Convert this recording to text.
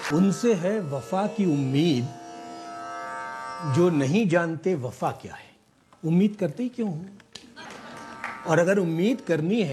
उनसे है वफा की उम्मीद जो नहीं जानते वफा क्या है। उम्मीद करते ही क्यों हो? और अगर उम्मीद करनी है